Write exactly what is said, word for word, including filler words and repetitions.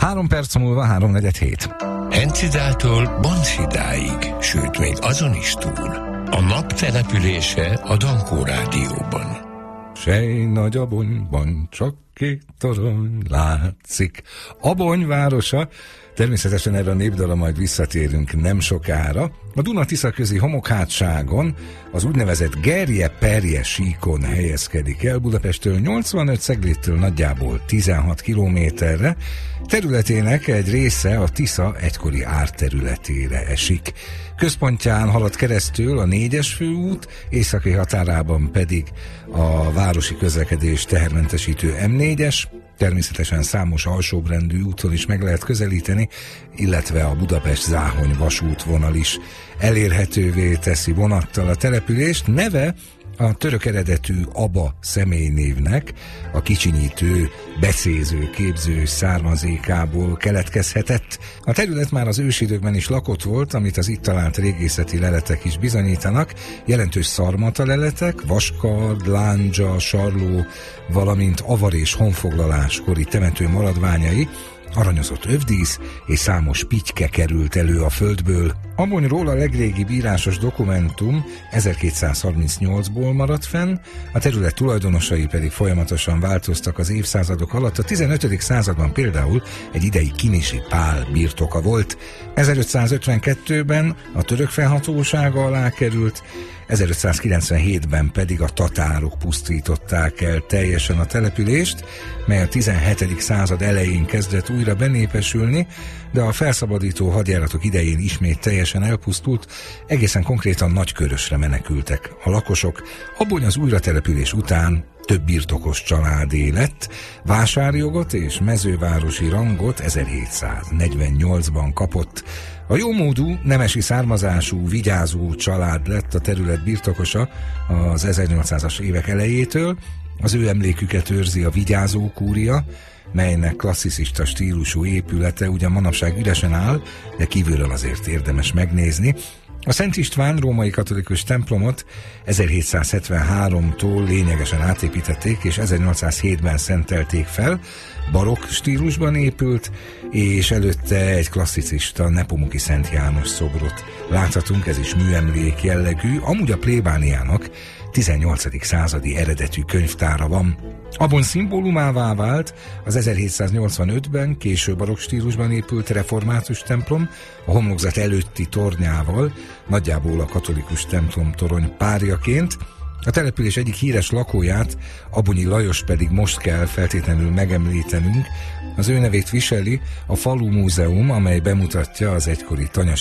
Három perc múlva háromnegyed hét. Encidától Bonfidáig, sőt még azon is túl. A nap települése a Dankó Rádióban. Sej nagy Abonyban csak két torony látszik. Abony városa. Természetesen erre a népdalra majd visszatérünk nem sokára. A Duna-Tisza közi homokhátságon, az úgynevezett Gerje-Perje síkon helyezkedik el, Budapesttől nyolcvanöt, Ceglédtől nagyjából tizenhat kilométerre. Területének egy része a Tisza egykori árterületére esik. Központján halad keresztül a négyes főút, északi határában pedig a városi közlekedés tehermentesítő em négyes, természetesen számos alsóbrendű úton is meg lehet közelíteni, illetve a Budapest-Záhony vasútvonal is elérhetővé teszi vonattal a települést. Neve a török eredetű Aba személynévnek, a kicsinyítő, becéző, képző származékából keletkezhetett. A terület már az ősidőkben is lakott volt, amit az itt talált régészeti leletek is bizonyítanak. Jelentős szarmata leletek, vaskard, lándzsa, sarló, valamint avar és honfoglaláskori temető maradványai, aranyozott övdísz és számos pityke került elő a földből. Abonyról a legrégibb írásos dokumentum ezerkétszázharmincnyolcból maradt fenn, a terület tulajdonosai pedig folyamatosan változtak az évszázadok alatt. A tizenötödik században például egy ideig Kinisi Pál birtoka volt. ezerötszázötvenkettőben a török fennhatósága alá került, ezerötszázkilencvenhétben pedig a tatárok pusztították el teljesen a települést, mely a tizenhetedik század elején kezdett újra benépesülni, de a felszabadító hadjáratok idején ismét teljesen elpusztult, egészen konkrétan Nagykörösre menekültek a lakosok. Abony az újratelepülés után több birtokos családé lett, vásárjogot és mezővárosi rangot ezerhétszáznegyvennyolcban kapott. A jómódú, nemesi származású, vigyázó család lett a terület birtokosa az ezernyolcszázas évek elejétől. Az ő emléküket őrzi a vigyázó kúria, melynek klasszicista stílusú épülete ugyan manapság üresen áll, de kívülről azért érdemes megnézni. A Szent István római katolikus templomot ezerhétszázhetvenháromtól lényegesen átépítették, és ezernyolcszázhétben szentelték fel, barokk stílusban épült, és előtte egy klasszicista Nepomuki Szent János szobrot láthatunk, ez is műemlék jellegű, amúgy a plébániának tizennyolcadik századi eredetű könyvtára van. Abony szimbólumává vált az ezerhétszáznyolcvanötben késő barokk stílusban épült református templom, a homlokzat előtti tornyával, nagyjából a katolikus templom torony párjaként. A település egyik híres lakóját, Abonyi Lajos pedig most kell feltétlenül megemlítenünk. Az ő nevét viseli a Falu Múzeum, amely bemutatja az egykori tanyasi